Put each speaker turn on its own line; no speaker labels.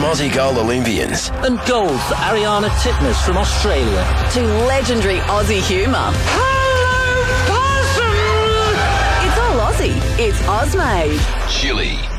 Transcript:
Aussie gold Olympians.
And gold for Ariana Titmus from Australia.
To legendary Aussie humour.
Hello, possum!
It's all Aussie. It's Ozmade.
Chili.